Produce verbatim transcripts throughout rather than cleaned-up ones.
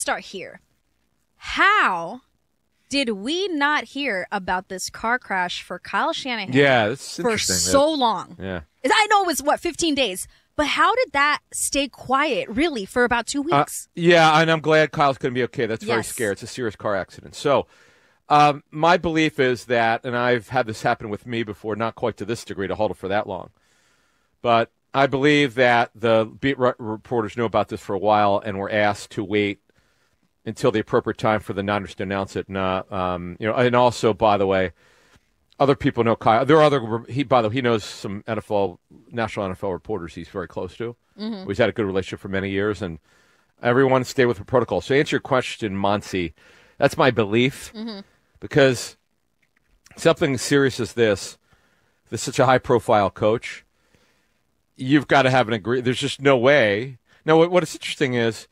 start here. How did we not hear about this car crash for Kyle Shanahan yeah, that's for so long? Yeah. I know it was, what, fifteen days, but how did that stay quiet, really, for about two weeks? Uh, yeah, and I'm glad Kyle's going to be okay. That's very Yes. scary. It's a serious car accident. So um, my belief is that, and I've had this happen with me before, not quite to this degree to hold it for that long, but I believe that the beat re- reporters know about this for a while and were asked to wait until the appropriate time for the Niners to announce it. And, uh, um, you know, and also, by the way, other people know Kyle. There are other. He, by the way, he knows some N F L, national N F L reporters. He's very close to. Mm-hmm. He's had a good relationship for many years, and everyone stay with the protocol. So, to answer your question, Monty, that's my belief, mm-hmm. because something serious as this, this is such a high-profile coach. You've got to have an agree. There's just no way. Now, what, what is interesting is,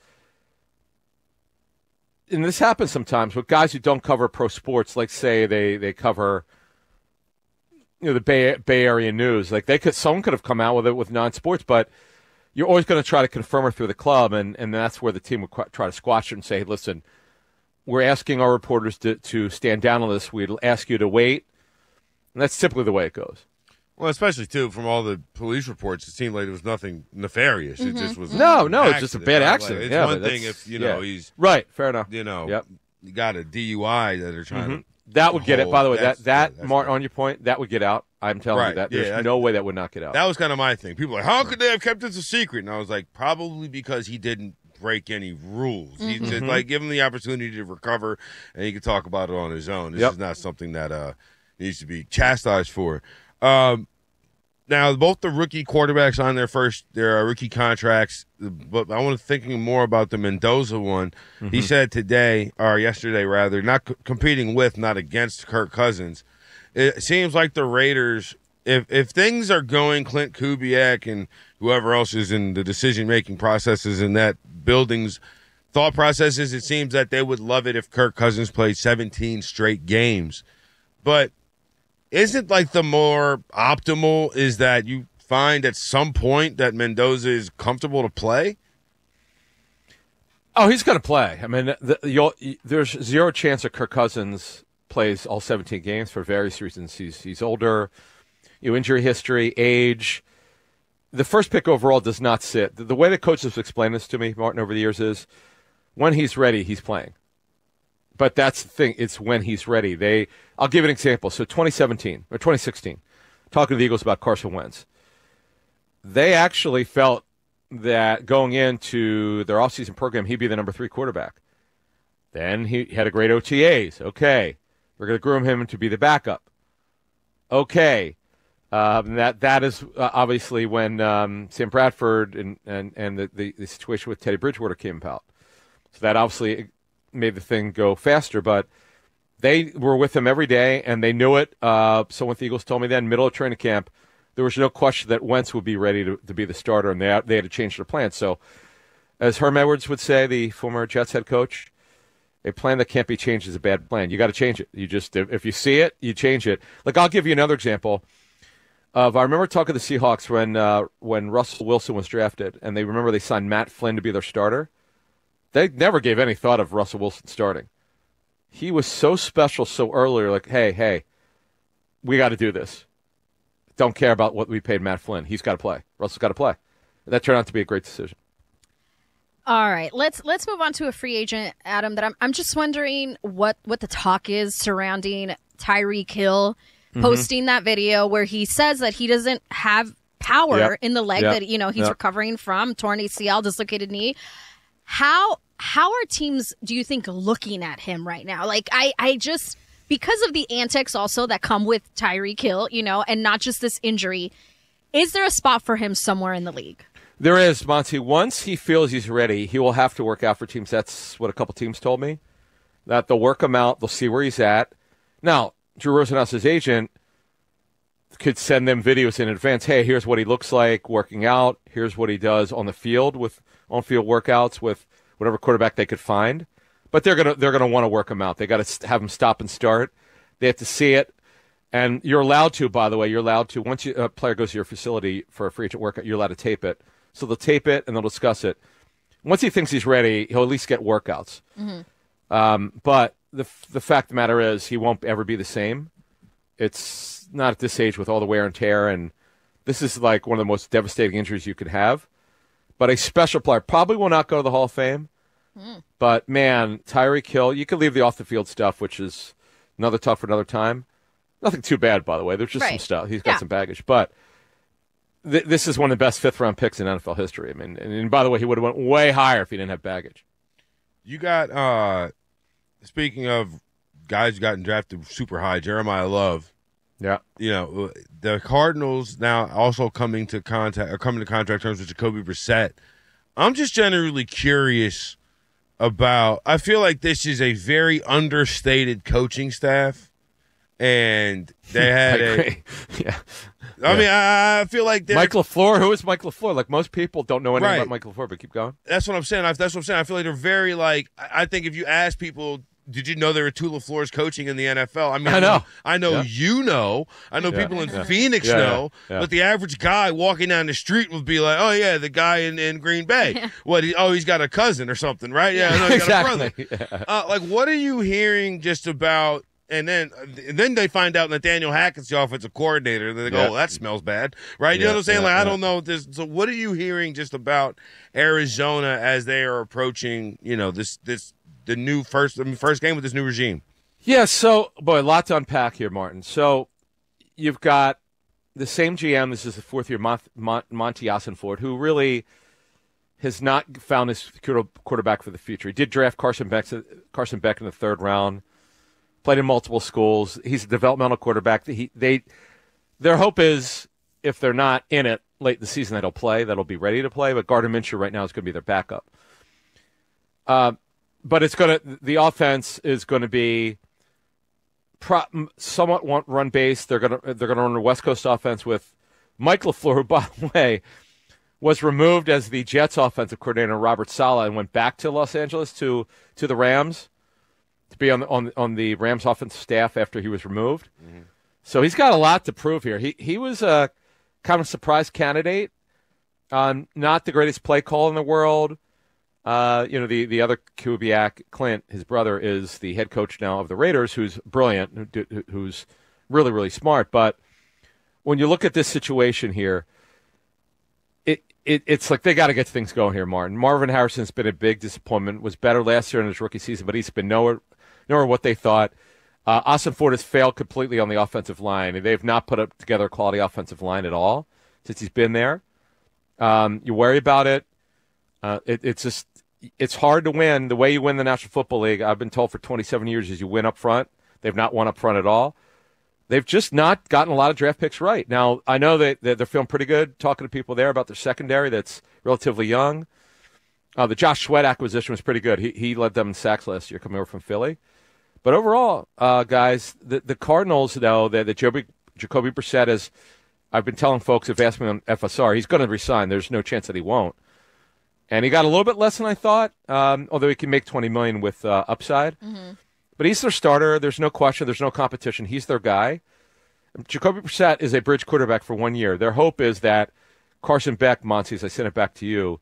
and this happens sometimes with guys who don't cover pro sports, like say they, they cover, you know, the Bay Bay Area news. Like they could, someone could have come out with it with non-sports, but you're always going to try to confirm it through the club, and, and that's where the team would qu- try to squash it and say, hey, listen, we're asking our reporters to, to stand down on this. We'd ask you to wait, and that's typically the way it goes. Well, especially, too, from all the police reports, it seemed like there was nothing nefarious. Mm-hmm. It just was No, no, it's it's just a bad accident. Like, it's yeah, one thing if, you know, yeah. he's, right, fair enough. you know, yep. you got a D U I that are trying Mm-hmm. to That would get it. By the way, that, That's- that yeah, that's Martin, good. on your point, that would get out. I'm telling Right, you that. yeah, There's that- no way that would not get out. That was kind of my thing. People were like, how could they have kept this a secret? And I was like, probably because he didn't break any rules. Mm-hmm. He just, like, give him the opportunity to recover, and he could talk about it on his own. This Yep. is not something that uh, needs to be chastised for. Um, now, both the rookie quarterbacks on their first their uh, rookie contracts, but I want to thinking more about the Mendoza one. Mm-hmm. He said today, or yesterday rather, not c- competing with, not against Kirk Cousins. It seems like the Raiders, if if things are going, Clint Kubiak and whoever else is in the decision-making processes in that building's thought processes, it seems that they would love it if Kirk Cousins played seventeen straight games. But isn't like the more optimal is that you find at some point that Mendoza is comfortable to play? Oh, he's going to play. I mean, the, you'll, there's zero chance that Kirk Cousins plays all seventeen games for various reasons. He's he's older, you know, injury history, age. The first pick overall does not sit. The, the way the coaches have explained this to me, Martin, over the years is when he's ready, he's playing. But that's the thing. It's when he's ready. They. I'll give an example. So twenty seventeen or twenty sixteen, talking to the Eagles about Carson Wentz. They actually felt that going into their offseason program, he'd be the number three quarterback. Then he had a great O T As. Okay. We're going to groom him to be the backup. Okay. Um, that that is uh, obviously when um, Sam Bradford and, and, and the, the, the situation with Teddy Bridgewater came about. So that obviously made the thing go faster, but they were with him every day, and they knew it. Uh, so when the Eagles told me then, middle of training camp, there was no question that Wentz would be ready to, to be the starter, and they had, they had to change their plan. So as Herm Edwards would say, the former Jets head coach, a plan that can't be changed is a bad plan. You got to change it. You just if you see it, you change it. Like I'll give you another example of I remember talking to the Seahawks when uh, when Russell Wilson was drafted, and they remember they signed Matt Flynn to be their starter. They never gave any thought of Russell Wilson starting. He was so special so early. Like, hey, hey, we got to do this. Don't care about what we paid Matt Flynn. He's got to play. Russell's got to play. That turned out to be a great decision. All right, let's let's move on to a free agent, Adam. That I'm I'm just wondering what, what the talk is surrounding Tyreek Hill mm-hmm. posting that video where he says that he doesn't have power yep. in the leg yep. that you know he's yep. recovering from, torn A C L, dislocated knee. How how are teams, do you think, looking at him right now? Like I I just because of the antics also that come with Tyreek Hill, you know, and not just this injury, is there a spot for him somewhere in the league? There is, Monty. Once he feels he's ready, he will have to work out for teams. That's what a couple teams told me, that they'll work him out. They'll see where he's at. Now, Drew Rosenhaus, his agent, could send them videos in advance. Hey, here's what he looks like working out. Here's what he does on the field with on-field workouts with whatever quarterback they could find. But they're gonna they're gonna want to work him out. They got to have him stop and start. They have to see it. And you're allowed to, by the way, you're allowed to, once you, a player goes to your facility for a free agent workout, you're allowed to tape it. So they'll tape it and they'll discuss it. once he thinks he's ready, he'll at least get workouts. Mm-hmm. Um, but the the fact of the matter is, he won't ever be the same. It's not at this age with all the wear and tear, and this is like one of the most devastating injuries you could have. But a special player probably will not go to the Hall of Fame. Mm. But, man, Tyreek Hill, you could leave the off-the-field stuff, which is another tough for another time. Nothing too bad, by the way. There's just right. some stuff. He's got yeah. some baggage. But th- this is one of the best fifth-round picks in N F L history. I mean, and, and by the way, he would have went way higher if he didn't have baggage. You got, uh, speaking of guys who gotten drafted super high, Jeremiah Love. Yeah. You know, the Cardinals now also coming to contact or coming to contract terms with Jacoby Brissett. I'm just generally curious about, I feel like this is a very understated coaching staff, and they had a yeah. I yeah. mean, I, I feel like Mike LaFleur. Who is Mike LaFleur? Like, most people don't know anything right. about Mike LaFleur, but keep going. That's what I'm saying. I, that's what I'm saying. I feel like they're very like. I think if you ask people, did you know there were two LaFleurs coaching in the N F L? I mean, I know. I know yeah. you know. I know yeah. people in yeah. Phoenix yeah, know. yeah. Yeah. But the average guy walking down the street would be like, oh, yeah, the guy in, in Green Bay. Yeah. What? He, oh, he's got a cousin or something, right? Yeah, no, he's got exactly. a brother. Uh, like, what are you hearing just about – and then and then they find out Nathaniel Hackett's the offensive coordinator. And they go, yeah. oh, that smells bad, right? You yeah, know what I'm saying? yeah, like, yeah. I don't know this. So what are you hearing just about Arizona as they are approaching, you know, this this the new first I mean, first game with this new regime? Yeah, so, boy, a lot to unpack here, Martin. So you've got the same G M. This is the fourth year, Mont- Mont- Monty Ossenford, who really has not found his quarterback for the future. He did draft Carson Beck, Carson Beck in the third round. Played in multiple schools. He's a developmental quarterback. He, they, their hope is if they're not in it late in the season, that he'll play, that'll be ready to play. But Gardner Minshew right now is going to be their backup. Uh, but it's going to the offense is going to be pro, somewhat run based. They're going to they're going to run a West Coast offense with Mike LaFleur, who, by the way, was removed as the Jets offensive coordinator, Robert Saleh, and went back to Los Angeles to to the Rams. To be on the, on on the Rams offensive staff after he was removed, mm-hmm. So he's got a lot to prove here. He he was a kind of surprise candidate, um, not the greatest play call in the world. Uh, you know, the the other Kubiak, Clint, his brother, is the head coach now of the Raiders, who's brilliant, who, who's really really smart. But when you look at this situation here, it, it it's like they got to get things going here. Martin Marvin Harrison's been a big disappointment. Was better last year in his rookie season, but he's been nowhere. Nor what they thought. Uh, Ossenford has failed completely on the offensive line. They've not put up together a quality offensive line at all since he's been there. Um, you worry about it. Uh, it. It's just it's hard to win. The way you win the National Football League, I've been told for twenty-seven years, is you win up front. They've not won up front at all. They've just not gotten a lot of draft picks right. Now, I know that, that they're feeling pretty good talking to people there about their secondary that's relatively young. Uh, the Josh Sweat acquisition was pretty good. He, he led them in sacks last year coming over from Philly. But overall, uh, guys, the, the Cardinals, though, that the Jacoby, Jacoby Brissett is, I've been telling folks, if asked me on F S R, he's going to resign. There's no chance that he won't. And he got a little bit less than I thought, um, although he can make twenty million dollars with uh, upside. Mm-hmm. But he's their starter. There's no question. There's no competition. He's their guy. Jacoby Brissett is a bridge quarterback for one year. Their hope is that Carson Beck, Monty, as I send it back to you,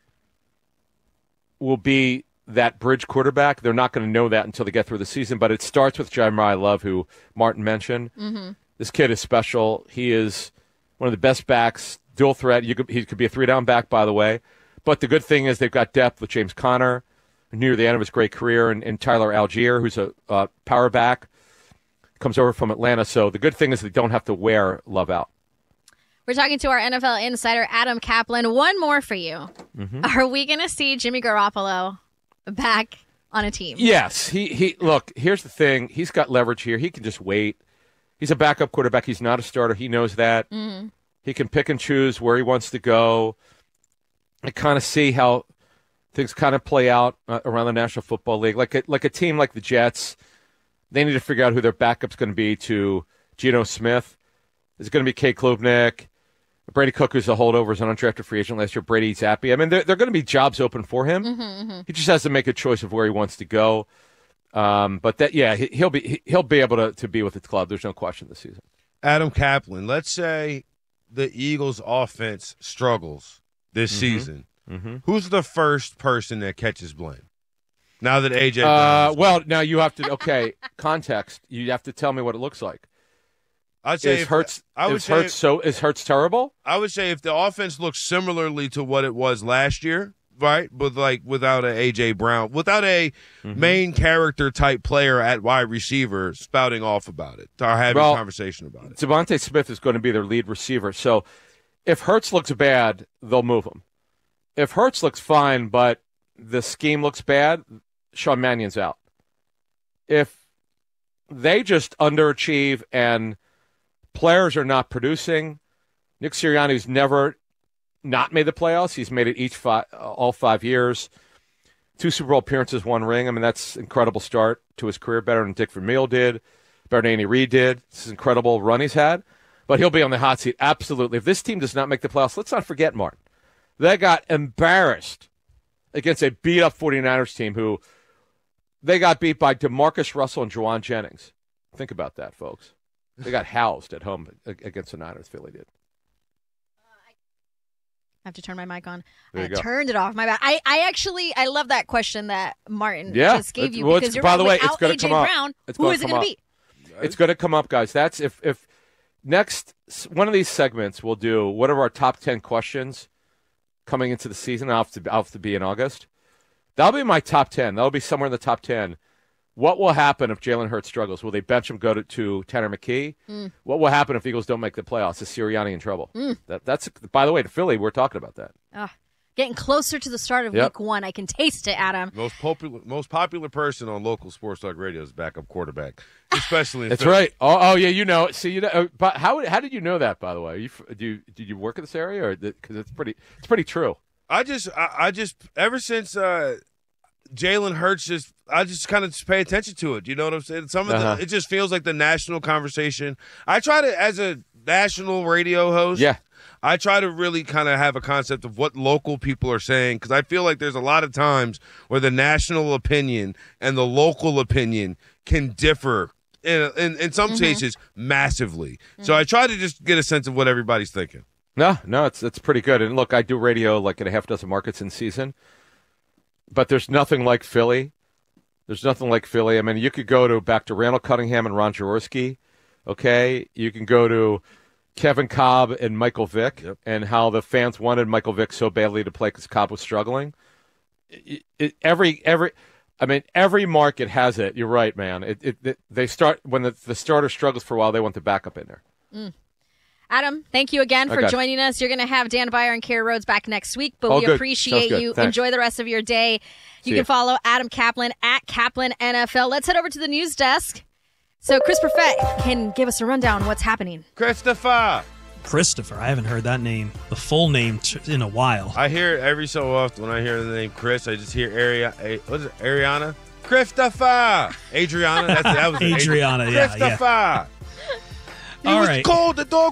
will be that bridge quarterback. They're not going to know that until they get through the season, but it starts with Jeremiah Love, who Martin mentioned. Mm-hmm. This kid is special. He is one of the best backs, dual threat. You could, he could be a three-down back, by the way. But the good thing is they've got depth with James Conner, near the end of his great career, and, and Tyler Algier, who's a uh, power back, comes over from Atlanta. So the good thing is they don't have to wear Love out. We're talking to our N F L insider, Adam Kaplan. One more for you. Mm-hmm. Are we going to see Jimmy Garoppolo back on a team? Yes. He he. Look, here's the thing. He's got leverage here. He can just wait. He's a backup quarterback. He's not a starter. He knows that. Mm-hmm. He can pick and choose where he wants to go. I kind of see how things kind of play out uh, around the National Football League. Like a, like a team like the Jets, they need to figure out who their backup's going to be to Geno Smith. Is it going to be Kay Klubnik? Brady Cook, who's a holdover, is an undrafted free agent last year. Brady Zappi. I mean, there, there are going to be jobs open for him. Mm-hmm, mm-hmm. He just has to make a choice of where he wants to go. Um, but that, yeah, he, he'll be he'll be able to, to be with his club. There's no question this season. Adam Kaplan, let's say the Eagles' offense struggles this mm-hmm. season. Mm-hmm. Who's the first person that catches blame? Now that A J. Uh, Brown is well, now you have to. Okay, context. You have to tell me what it looks like. I'd say Is if- Hurts? I would is say Hurts so? Is Hurts terrible? I would say if the offense looks similarly to what it was last year, right? But like without a A J. Brown, without a Mm-hmm. main character type player at wide receiver spouting off about it, or having Well, a conversation about it. Devontae Smith is going to be their lead receiver. So if Hurts looks bad, they'll move him. If Hurts looks fine, but the scheme looks bad, Sean Mannion's out. If they just underachieve and players are not producing, Nick Sirianni's never not made the playoffs. He's made it each five, all five years. Two Super Bowl appearances, one ring. I mean, that's an incredible start to his career, better than Dick Vermeil did, better than Andy Reid did. This is an incredible run he's had. But he'll be on the hot seat, absolutely. If this team does not make the playoffs, let's not forget, Martin, they got embarrassed against a beat-up 49ers team who they got beat by DeMarcus Russell and Juwan Jennings. Think about that, folks. They got housed at home against the Niners, Philly did. I have to turn my mic on. There I you go. turned it off. My bad. I, I actually I love that question that Martin Yeah. just gave you Well, it's- because you're by right. the way, it's Without gonna A J come up. Brown, It's who gonna is it come going to up. be? It's going to come up, guys. That's if if next one of these segments we'll do what are our top ten questions coming into the season. I'll have to I'll have to be in August. That'll be my top ten. That'll be somewhere in the top ten. What will happen if Jalen Hurts struggles? Will they bench him, go to, to Tanner McKee? Mm. What will happen if Eagles don't make the playoffs? Is Sirianni in trouble? Mm. That, that's by the way to Philly. We're talking about that. Ah, getting closer to the start of Yep. week one. I can taste it, Adam. Most popular, most popular person on local sports talk radio is backup quarterback, especially. In That's Philly. right. Oh, oh yeah, you know. it. See, you know. uh, But how how did you know that? By the way, Are you, f- do you did you work in this area, or because it's pretty it's pretty true. I just, I, I just, ever since uh, Jalen Hurts, just, I just kind of just pay attention to it. You know what I'm saying? Some of Uh-huh. the, it just feels like the national conversation. I try to, as a national radio host, Yeah. I try to really kind of have a concept of what local people are saying, because I feel like there's a lot of times where the national opinion and the local opinion can differ. In, in, in some Mm-hmm. cases, massively. So I try to just get a sense of what everybody's thinking. No, no, it's it's pretty good. And look, I do radio like in a half dozen markets in season, but there's nothing like Philly. There's nothing like Philly. I mean, you could go to back to Randall Cunningham and Ron Jaworski. Okay, you can go to Kevin Cobb and Michael Vick, Yep. and how the fans wanted Michael Vick so badly to play because Cobb was struggling. It, it, every every, I mean, every market has it. You're right, man. It, it, it they start when the, the starter struggles for a while. They want the backup in there. Mm. Adam, thank you again for Okay. joining us. You're going to have Dan Byer and Kara Rhodes back next week, but All we good. appreciate Sounds good. you. Thanks. Enjoy the rest of your day. You See can ya. follow Adam Kaplan at Kaplan N F L. Let's head over to the news desk so Chris Perfett can give us a rundown on what's happening. Christopher! Christopher. I haven't heard that name, the full name, t- in a while. I hear it every so often when I hear the name Chris. I just hear Ari- A- what is it? Ariana? Christopher! Adriana? That's, that was it. Adriana, yeah, yeah. Christopher! He All was right. cold. The dog